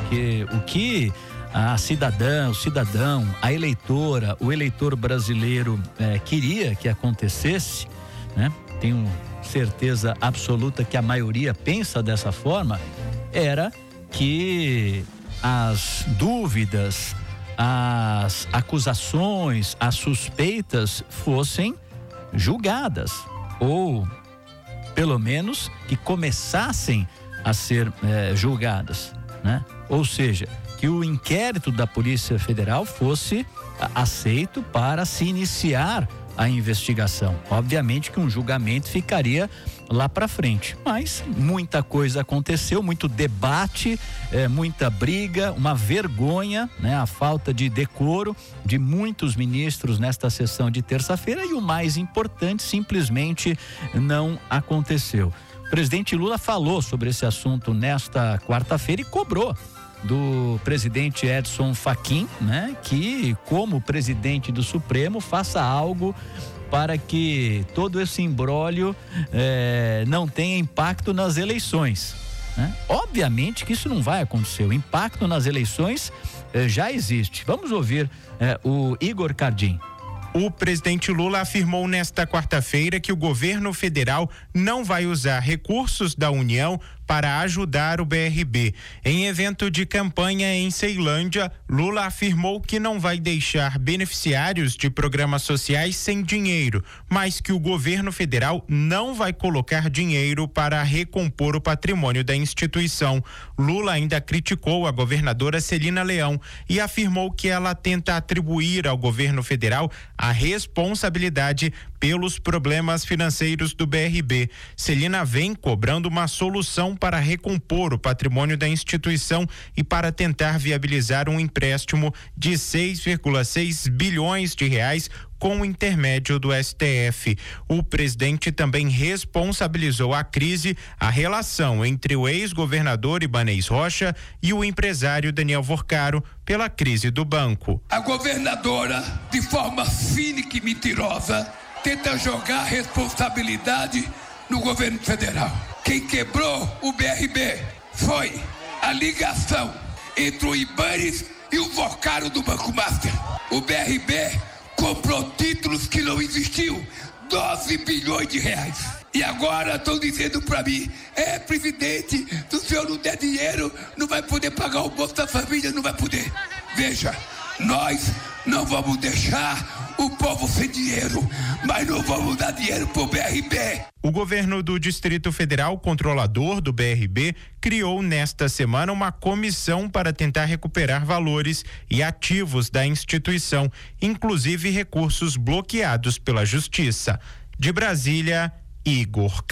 Porque o que a cidadã, o cidadão, a eleitora, o eleitor brasileiro queria que acontecesse, né? Tenho certeza absoluta que a maioria pensa dessa forma, era que as dúvidas, as acusações, as suspeitas fossem julgadas, ou pelo menos que começassem a ser julgadas, né? Ou seja, que o inquérito da Polícia Federal fosse aceito para se iniciar a investigação. Obviamente que um julgamento ficaria lá para frente, mas muita coisa aconteceu, muito debate, muita briga, uma vergonha, né? A falta de decoro de muitos ministros nesta sessão de terça-feira, e o mais importante, simplesmente não aconteceu. O presidente Lula falou sobre esse assunto nesta quarta-feira e cobrou do presidente Edson Fachin, né, que como presidente do Supremo faça algo para que todo esse imbróglio não tenha impacto nas eleições, né? Obviamente que isso não vai acontecer, o impacto nas eleições já existe. Vamos ouvir o Igor Cardim. O presidente Lula afirmou nesta quarta-feira que o governo federal não vai usar recursos da União para ajudar o BRB. Em evento de campanha em Ceilândia, Lula afirmou que não vai deixar beneficiários de programas sociais sem dinheiro, mas que o governo federal não vai colocar dinheiro para recompor o patrimônio da instituição. Lula ainda criticou a governadora Celina Leão e afirmou que ela tenta atribuir ao governo federal a responsabilidade pelos problemas financeiros do BRB. Celina vem cobrando uma solução para recompor o patrimônio da instituição e para tentar viabilizar um empréstimo de 6,6 bilhões de reais com o intermédio do STF. O presidente também responsabilizou a crise, a relação entre o ex-governador Ibanez Rocha e o empresário Daniel Vorcaro pela crise do banco. A governadora, de forma cínica e mentirosa, tenta jogar a responsabilidade no governo federal. Quem quebrou o BRB foi a ligação entre o Ibanez e o Vorcaro do Banco Master. O BRB comprou títulos que não existiam, 12 bilhões de reais. E agora estão dizendo para mim, presidente, se o senhor não der dinheiro, não vai poder pagar o Bolsa da Família, não vai poder. Veja, nós não vamos deixar o povo sem dinheiro, mas não vamos dar dinheiro pro BRB. O governo do Distrito Federal, controlador do BRB, criou nesta semana uma comissão para tentar recuperar valores e ativos da instituição, inclusive recursos bloqueados pela Justiça. De Brasília, Igor